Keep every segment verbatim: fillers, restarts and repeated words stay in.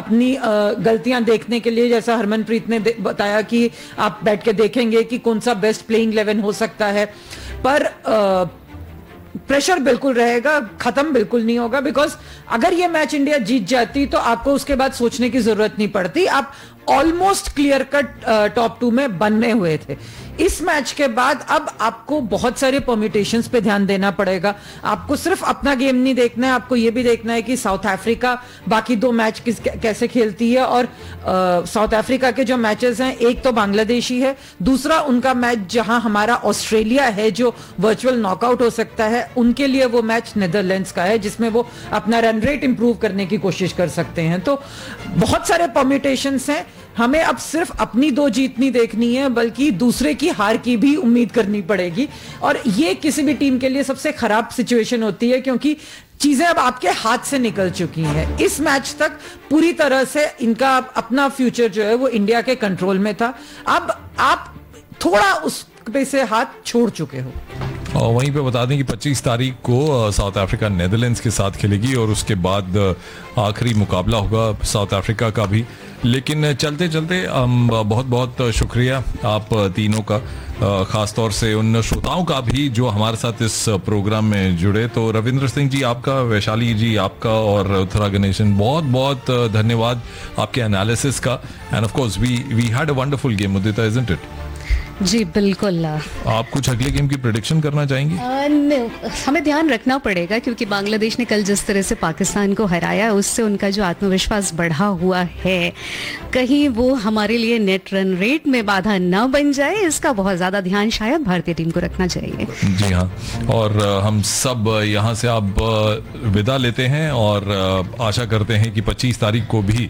अपनी गलतियां देखने के लिए, जैसा हरमनप्रीत ने बताया कि आप बैठ के देखेंगे कि कौन सा बेस्ट प्लेइंग इलेवन हो सकता है, पर आ, प्रेशर बिल्कुल रहेगा, खत्म बिल्कुल नहीं होगा। बिकॉज अगर ये मैच इंडिया जीत जाती तो आपको उसके बाद सोचने की जरूरत नहीं पड़ती, आप almost clear cut top to में बनने हुए थे। इस मैच के बाद अब आपको बहुत सारे परम्यूटेशंस पे ध्यान देना पड़ेगा। आपको सिर्फ अपना गेम नहीं देखना है, आपको यह भी देखना है कि साउथ अफ्रीका बाकी दो मैच किस कैसे खेलती है। और साउथ अफ्रीका के जो मैचेस हैं, एक तो बांग्लादेशी है, दूसरा उनका मैच जहां हमारा ऑस्ट्रेलिया है जो वर्चुअल नॉकआउट हो सकता है, उनके लिए वो मैच नेदरलैंड्स का है जिसमें वो अपना रन रेट इंप्रूव करने की कोशिश कर सकते हैं। तो बहुत सारे परम्यूटेशंस हैं। हमें अब सिर्फ अपनी दो जीत नहीं देखनी है, बल्कि दूसरे की हार की भी उम्मीद करनी पड़ेगी। और ये किसी भी टीम के लिए सबसे खराब सिचुएशन होती है, क्योंकि चीजें अब आपके हाथ से निकल चुकी हैं। इस मैच तक पूरी तरह से इनका अपना फ्यूचर जो है वो इंडिया के कंट्रोल में था। अब आप थोड़ा उस पे से हाथ छोड़ चुके हो। और वहीं पे बता दें कि पच्चीस तारीख को साउथ अफ्रीका नेदरलैंड्स के साथ खेलेगी और उसके बाद आखिरी मुकाबला होगा साउथ अफ्रीका का भी। लेकिन चलते चलते बहुत बहुत शुक्रिया आप तीनों का, ख़ास तौर से उन श्रोताओं का भी जो हमारे साथ इस प्रोग्राम में जुड़े। तो रविंद्र सिंह जी आपका, वैशाली जी आपका और उत्तरा गणेशन बहुत बहुत धन्यवाद आपके एनालिसिस का। End of course we we had a wonderful game Udita, isn't it? जी बिल्कुल। आप कुछ अगले गेम की प्रेडिक्शन करना चाहेंगी? हमें ध्यान रखना पड़ेगा क्योंकि बांग्लादेश ने कल जिस तरह से पाकिस्तान को हराया, उससे उनका जो आत्मविश्वास बढ़ा हुआ है, कहीं वो हमारे लिए नेट रन रेट में बाधा न बन जाए, इसका बहुत ज्यादा ध्यान शायद भारतीय टीम को रखना चाहिए। जी हाँ, और हम सब यहाँ से अब विदा लेते हैं और आशा करते हैं कि पच्चीस तारीख को भी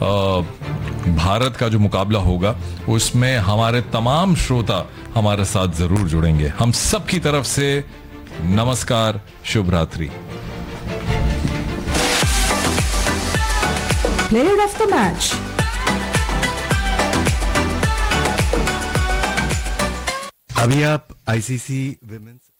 भारत का जो मुकाबला होगा उसमें हमारे तमाम श्रोता हमारे साथ जरूर जुड़ेंगे। हम सब की तरफ से नमस्कार, शुभ रात्रि। Player of the match. अभी आप आईसीसी विमेंस